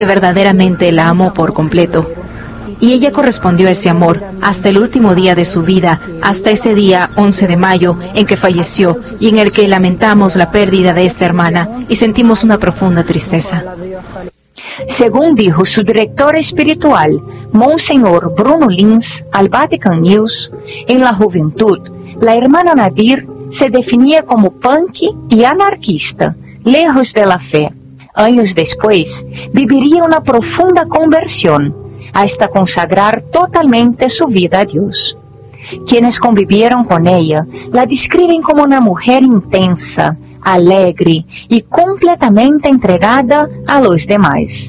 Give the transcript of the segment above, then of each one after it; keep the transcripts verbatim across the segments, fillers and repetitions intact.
verdaderamente la amó por completo. Y ella correspondió a ese amor hasta el último día de su vida, hasta ese día once de mayo en que falleció y en el que lamentamos la pérdida de esta hermana y sentimos una profunda tristeza. Según dijo su director espiritual, Monseñor Bruno Lins, al Vatican News, en la juventud, la hermana Nadir se definía como punk y anarquista, lejos de la fe. Años después, viviría una profunda conversión, hasta consagrar totalmente su vida a Dios. Quienes convivieron con ella la describen como una mujer intensa, alegre y completamente entregada a los demás.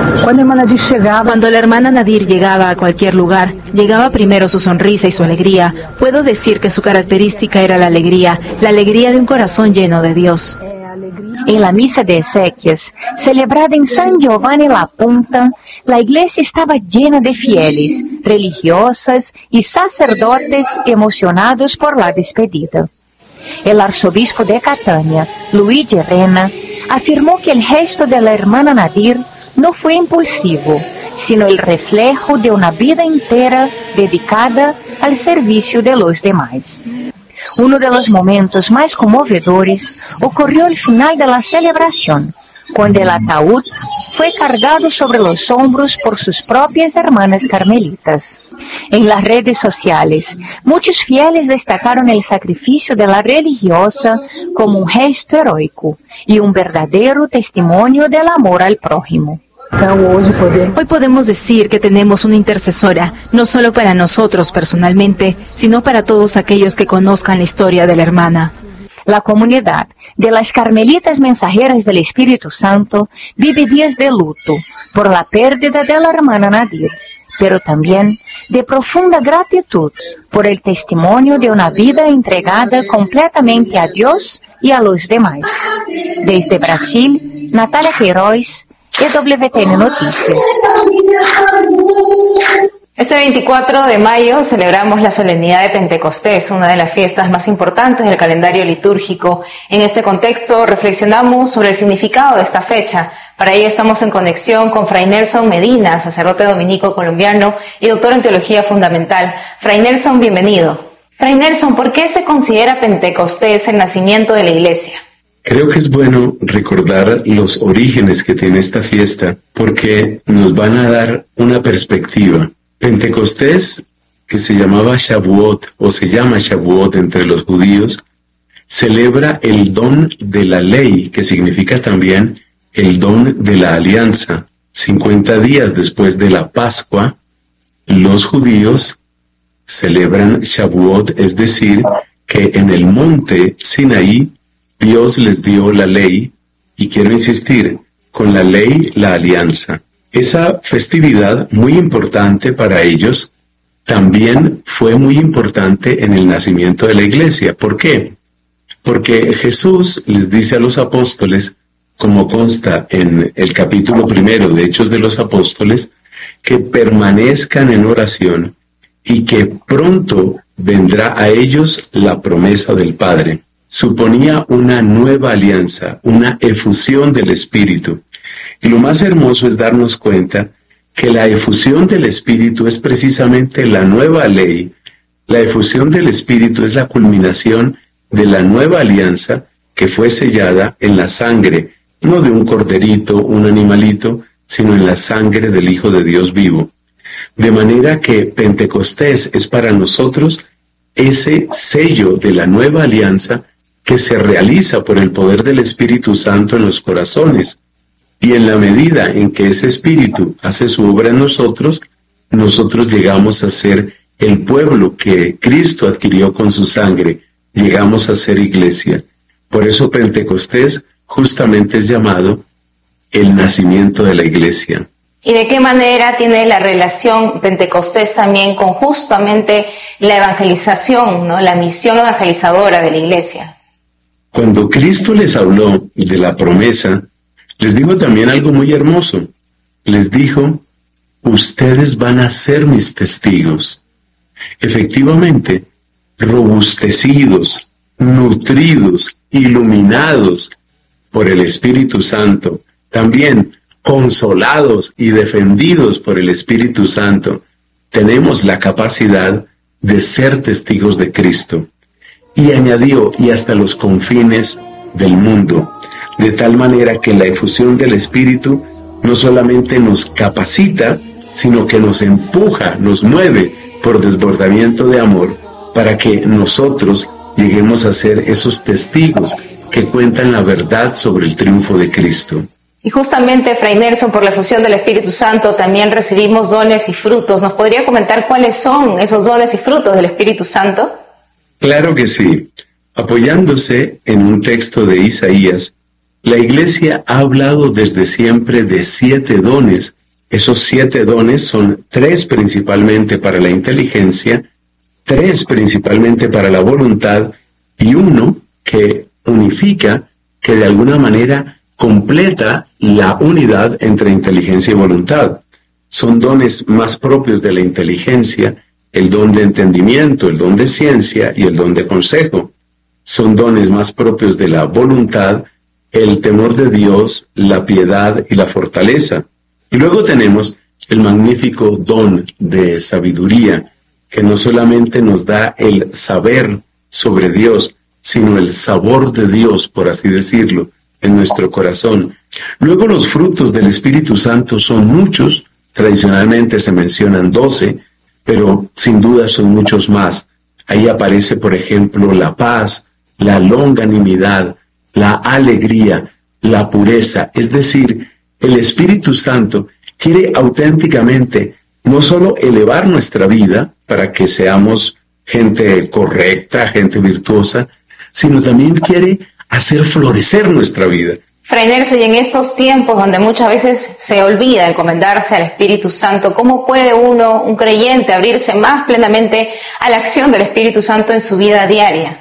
Cuando la hermana Nadir llegaba a cualquier lugar, llegaba primero su sonrisa y su alegría. Puedo decir que su característica era la alegría, la alegría de un corazón lleno de Dios. En la misa de exequias, celebrada en San Giovanni la Punta, la iglesia estaba llena de fieles, religiosas y sacerdotes emocionados por la despedida. El arzobispo de Catania, Luigi Rena, afirmó que el gesto de la hermana Nadir no fue impulsivo, sino el reflejo de una vida entera dedicada al servicio de los demás. Uno de los momentos más conmovedores ocurrió al final de la celebración, cuando el ataúd fue cargado sobre los hombros por sus propias hermanas carmelitas. En las redes sociales, muchos fieles destacaron el sacrificio de la religiosa como un gesto heroico y un verdadero testimonio del amor al prójimo. Hoy podemos decir que tenemos una intercesora, no solo para nosotros personalmente, sino para todos aquellos que conozcan la historia de la hermana. La comunidad de las Carmelitas Mensajeras del Espíritu Santo vive días de luto por la pérdida de la hermana Nadir, pero también de profunda gratitud por el testimonio de una vida entregada completamente a Dios y a los demás. Desde Brasil, Natalia Queiroz, E W T N Noticias. Este veinticuatro de mayo celebramos la solemnidad de Pentecostés, una de las fiestas más importantes del calendario litúrgico. En este contexto reflexionamos sobre el significado de esta fecha. Para ello estamos en conexión con Fray Nelson Medina, sacerdote dominico colombiano y doctor en teología fundamental. Fray Nelson, bienvenido. Fray Nelson, ¿por qué se considera Pentecostés el nacimiento de la Iglesia? Creo que es bueno recordar los orígenes que tiene esta fiesta porque nos van a dar una perspectiva. Pentecostés, que se llamaba Shavuot o se llama Shavuot entre los judíos, celebra el don de la ley, que significa también el don de la alianza. cincuenta días después de la Pascua, los judíos celebran Shavuot, es decir, que en el monte Sinaí Dios les dio la ley, y quiero insistir, con la ley, la alianza. Esa festividad, muy importante para ellos, también fue muy importante en el nacimiento de la iglesia. ¿Por qué? Porque Jesús les dice a los apóstoles, como consta en el capítulo primero de Hechos de los Apóstoles, que permanezcan en oración y que pronto vendrá a ellos la promesa del Padre. Suponía una nueva alianza, una efusión del Espíritu. Y lo más hermoso es darnos cuenta que la efusión del Espíritu es precisamente la nueva ley. La efusión del Espíritu es la culminación de la nueva alianza que fue sellada en la sangre, no de un corderito, un animalito, sino en la sangre del Hijo de Dios vivo. De manera que Pentecostés es para nosotros ese sello de la nueva alianza que se realiza por el poder del Espíritu Santo en los corazones. Y en la medida en que ese Espíritu hace su obra en nosotros, nosotros llegamos a ser el pueblo que Cristo adquirió con su sangre, llegamos a ser iglesia. Por eso Pentecostés justamente es llamado el nacimiento de la iglesia. ¿Y de qué manera tiene la relación Pentecostés también con justamente la evangelización, ¿no? La misión evangelizadora de la iglesia? Cuando Cristo les habló de la promesa, les dijo también algo muy hermoso. Les dijo, ustedes van a ser mis testigos. Efectivamente, robustecidos, nutridos, iluminados por el Espíritu Santo, también consolados y defendidos por el Espíritu Santo, tenemos la capacidad de ser testigos de Cristo. Y añadió, y hasta los confines del mundo, de tal manera que la efusión del Espíritu no solamente nos capacita, sino que nos empuja, nos mueve por desbordamiento de amor, para que nosotros lleguemos a ser esos testigos que cuentan la verdad sobre el triunfo de Cristo. Y justamente, Fray Nelson, por la efusión del Espíritu Santo también recibimos dones y frutos. ¿Nos podría comentar cuáles son esos dones y frutos del Espíritu Santo? Claro que sí. Apoyándose en un texto de Isaías, la Iglesia ha hablado desde siempre de siete dones. Esos siete dones son tres principalmente para la inteligencia, tres principalmente para la voluntad y uno que unifica, que de alguna manera completa la unidad entre inteligencia y voluntad. Son dones más propios de la inteligencia, el don de entendimiento, el don de ciencia y el don de consejo. Son dones más propios de la voluntad, el temor de Dios, la piedad y la fortaleza. Y luego tenemos el magnífico don de sabiduría, que no solamente nos da el saber sobre Dios, sino el sabor de Dios, por así decirlo, en nuestro corazón. Luego los frutos del Espíritu Santo son muchos, tradicionalmente se mencionan doce, pero sin duda son muchos más. Ahí aparece, por ejemplo, la paz, la longanimidad, la alegría, la pureza. Es decir, el Espíritu Santo quiere auténticamente no solo elevar nuestra vida para que seamos gente correcta, gente virtuosa, sino también quiere hacer florecer nuestra vida. Fray Nelson, y en estos tiempos donde muchas veces se olvida encomendarse al Espíritu Santo, ¿cómo puede uno, un creyente, abrirse más plenamente a la acción del Espíritu Santo en su vida diaria?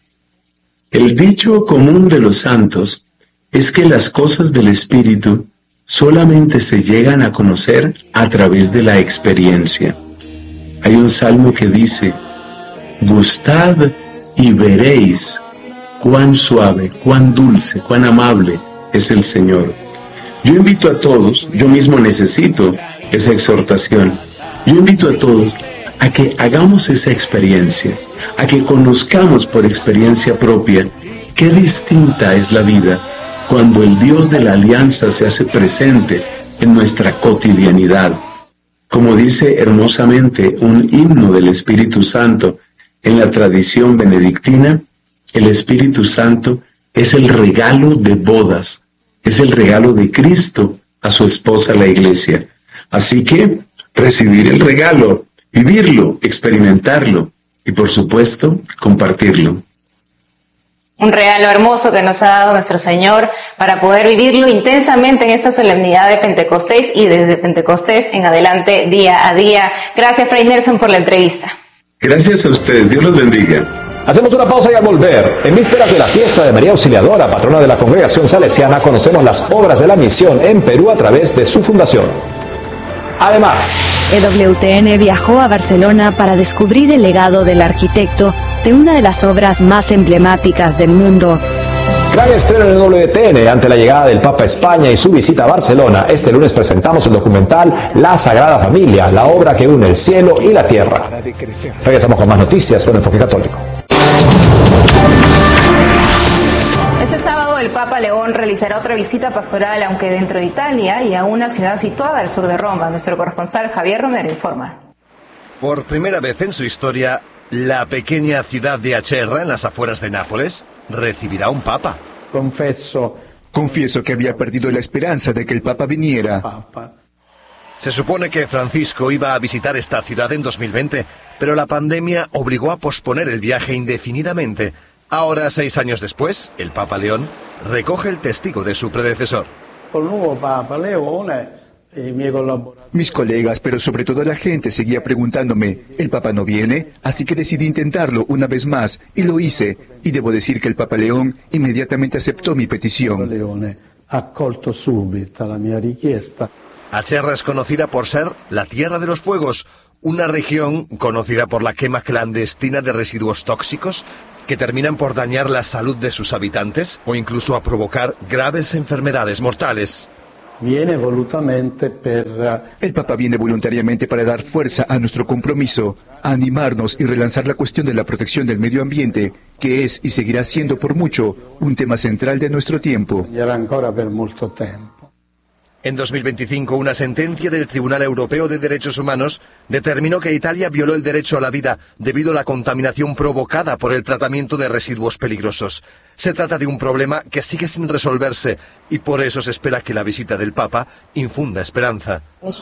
El dicho común de los santos es que las cosas del Espíritu solamente se llegan a conocer a través de la experiencia. Hay un salmo que dice: gustad y veréis cuán suave, cuán dulce, cuán amable es el Señor. Yo invito a todos, yo mismo necesito esa exhortación, yo invito a todos a que hagamos esa experiencia, a que conozcamos por experiencia propia qué distinta es la vida cuando el Dios de la alianza se hace presente en nuestra cotidianidad. Como dice hermosamente un himno del Espíritu Santo en la tradición benedictina, el Espíritu Santo es el regalo de bodas, es el regalo de Cristo a su esposa la Iglesia. Así que recibir el regalo, vivirlo, experimentarlo y por supuesto compartirlo. Un regalo hermoso que nos ha dado nuestro Señor para poder vivirlo intensamente en esta solemnidad de Pentecostés y desde Pentecostés en adelante día a día. Gracias, Fray Nelson, por la entrevista. Gracias a ustedes, Dios los bendiga. Hacemos una pausa y al volver, en vísperas de la fiesta de María Auxiliadora, patrona de la Congregación Salesiana, conocemos las obras de la misión en Perú a través de su fundación. Además, E W T N viajó a Barcelona para descubrir el legado del arquitecto de una de las obras más emblemáticas del mundo. gran estreno en E W T N ante la llegada del Papa a España y su visita a Barcelona. Este lunes presentamos el documental La Sagrada Familia, la obra que une el cielo y la tierra. Regresamos con más noticias con Enfoque Católico. Este sábado el Papa León realizará otra visita pastoral, aunque dentro de Italia y a una ciudad situada al sur de Roma. Nuestro corresponsal Javier Romero informa. Por primera vez en su historia, la pequeña ciudad de Acerra, en las afueras de Nápoles, recibirá un Papa. Confieso. Confieso que había perdido la esperanza de que el Papa viniera. Se supone que Francisco iba a visitar esta ciudad en dos mil veinte, pero la pandemia obligó a posponer el viaje indefinidamente. Ahora, seis años después, el Papa León recoge el testigo de su predecesor. Mis colegas, pero sobre todo la gente, seguía preguntándome, ¿el Papa no viene? Así que decidí intentarlo una vez más, y lo hice. Y debo decir que el Papa León inmediatamente aceptó mi petición. Acerra es conocida por ser la Tierra de los Fuegos, una región conocida por la quema clandestina de residuos tóxicos que terminan por dañar la salud de sus habitantes o incluso a provocar graves enfermedades mortales. Viene volutamente per... El Papa viene voluntariamente para dar fuerza a nuestro compromiso, a animarnos y relanzar la cuestión de la protección del medio ambiente, que es y seguirá siendo por mucho un tema central de nuestro tiempo. Y era ancora per molto tempo. En dos mil veinticinco, una sentencia del Tribunal Europeo de Derechos Humanos determinó que Italia violó el derecho a la vida debido a la contaminación provocada por el tratamiento de residuos peligrosos. Se trata de un problema que sigue sin resolverse y por eso se espera que la visita del Papa infunda esperanza.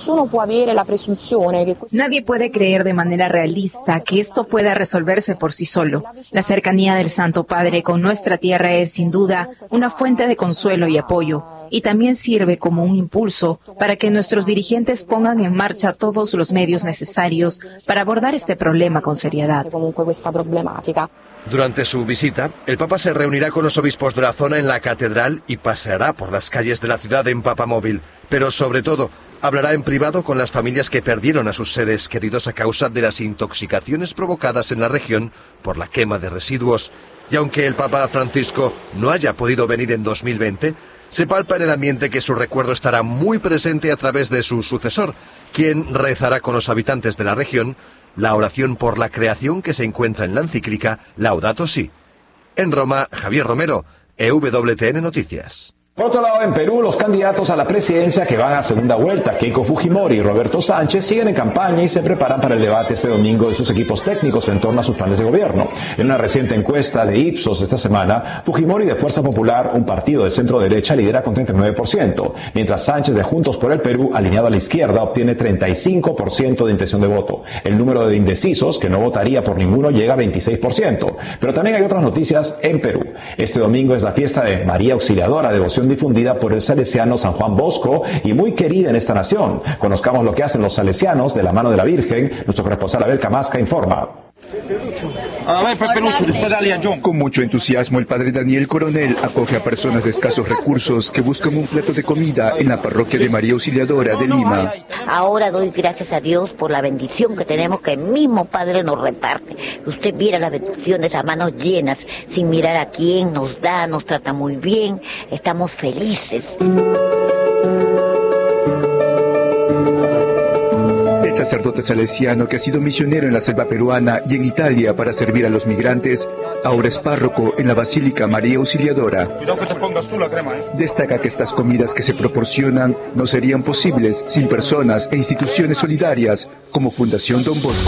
Nadie puede creer de manera realista que esto pueda resolverse por sí solo. La cercanía del Santo Padre con nuestra tierra es sin duda una fuente de consuelo y apoyo. Y también sirve como un impulso para que nuestros dirigentes pongan en marcha todos los medios necesarios para abordar este problema con seriedad. Durante su visita, el Papa se reunirá con los obispos de la zona en la catedral y paseará por las calles de la ciudad en papamóvil. Pero sobre todo, hablará en privado con las familias que perdieron a sus seres queridos a causa de las intoxicaciones provocadas en la región por la quema de residuos. Y aunque el Papa Francisco no haya podido venir en dos mil veinte, se palpa en el ambiente que su recuerdo estará muy presente a través de su sucesor, quien rezará con los habitantes de la región la oración por la creación que se encuentra en la encíclica Laudato Si. En Roma, Javier Romero, E W T N Noticias. Por otro lado, en Perú, los candidatos a la presidencia que van a segunda vuelta, Keiko Fujimori y Roberto Sánchez, siguen en campaña y se preparan para el debate este domingo de sus equipos técnicos en torno a sus planes de gobierno. En una reciente encuesta de Ipsos esta semana, Fujimori de Fuerza Popular, un partido de centro derecha, lidera con treinta y nueve por ciento, mientras Sánchez de Juntos por el Perú, alineado a la izquierda, obtiene treinta y cinco por ciento de intención de voto. El número de indecisos, que no votaría por ninguno, llega a veintiséis por ciento. Pero también hay otras noticias en Perú. Este domingo es la fiesta de María Auxiliadora, devoción difundida por el salesiano San Juan Bosco y muy querida en esta nación. Conozcamos lo que hacen los salesianos de la mano de la Virgen. Nuestro corresponsal Abel Camasca informa. Con mucho entusiasmo, el padre Daniel Coronel acoge a personas de escasos recursos que buscan un plato de comida en la parroquia de María Auxiliadora de Lima. Ahora doy gracias a Dios por la bendición que tenemos, que el mismo Padre nos reparte. Usted viera las bendiciones a manos llenas, sin mirar a quién nos da, nos trata muy bien, estamos felices. El sacerdote salesiano, que ha sido misionero en la selva peruana y en Italia para servir a los migrantes, ahora es párroco en la Basílica María Auxiliadora. Destaca que estas comidas que se proporcionan no serían posibles sin personas e instituciones solidarias como Fundación Don Bosco.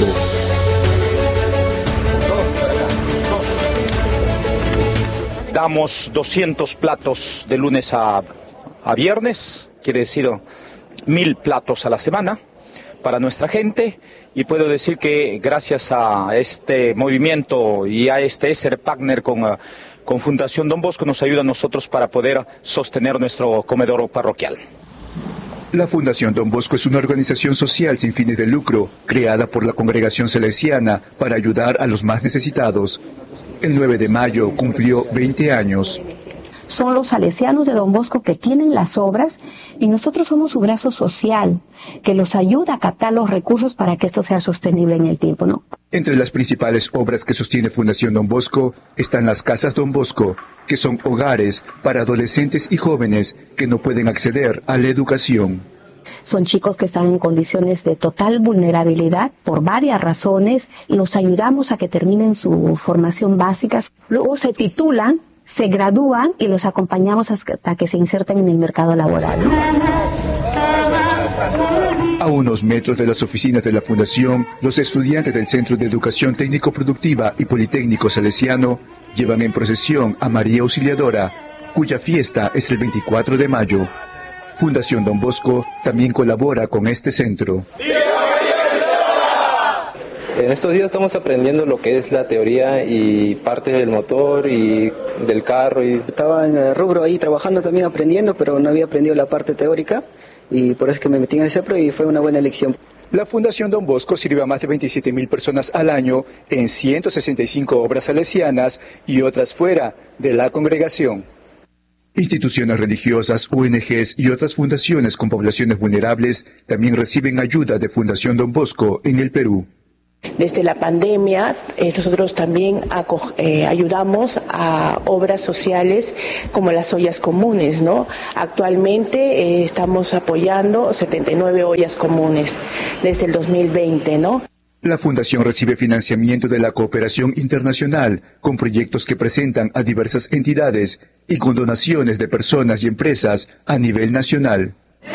Damos doscientos platos de lunes a, a viernes, quiere decir mil platos a la semana para nuestra gente, y puedo decir que gracias a este movimiento y a este ser partner con, uh, con Fundación Don Bosco nos ayuda a nosotros para poder sostener nuestro comedor parroquial. La Fundación Don Bosco es una organización social sin fines de lucro, creada por la Congregación Salesiana para ayudar a los más necesitados. El nueve de mayo cumplió veinte años. Son los salesianos de Don Bosco que tienen las obras y nosotros somos su brazo social, que los ayuda a captar los recursos para que esto sea sostenible en el tiempo, ¿no? Entre las principales obras que sostiene Fundación Don Bosco están las Casas Don Bosco, que son hogares para adolescentes y jóvenes que no pueden acceder a la educación. Son chicos que están en condiciones de total vulnerabilidad por varias razones. Los ayudamos a que terminen su formación básica, luego se titulan, se gradúan y los acompañamos hasta que se inserten en el mercado laboral. A unos metros de las oficinas de la Fundación, los estudiantes del Centro de Educación Técnico Productiva y Politécnico Salesiano llevan en procesión a María Auxiliadora, cuya fiesta es el veinticuatro de mayo. Fundación Don Bosco también colabora con este centro. En estos días estamos aprendiendo lo que es la teoría y partes del motor y del carro. Y... Estaba en el rubro ahí trabajando también, aprendiendo, pero no había aprendido la parte teórica y por eso es que me metí en el CEPRO y fue una buena elección. La Fundación Don Bosco sirve a más de veintisiete mil personas al año en ciento sesenta y cinco obras salesianas y otras fuera de la congregación. Instituciones religiosas, O N Ges y otras fundaciones con poblaciones vulnerables también reciben ayuda de Fundación Don Bosco en el Perú. Desde la pandemia, eh, nosotros también eh, ayudamos a obras sociales como las ollas comunes, ¿no? Actualmente eh, estamos apoyando setenta y nueve ollas comunes desde el dos mil veinte, ¿no? La Fundación recibe financiamiento de la cooperación internacional con proyectos que presentan a diversas entidades y con donaciones de personas y empresas a nivel nacional.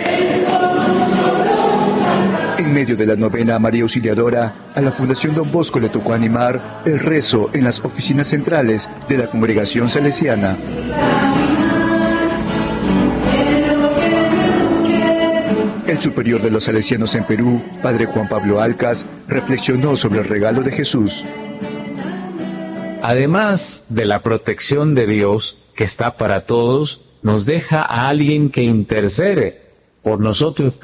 En medio de la novena María Auxiliadora, a la Fundación Don Bosco le tocó animar el rezo en las oficinas centrales de la Congregación Salesiana. El superior de los salesianos en Perú, Padre Juan Pablo Alcas, reflexionó sobre el regalo de Jesús. Además de la protección de Dios, que está para todos, nos deja a alguien que intercede por nosotros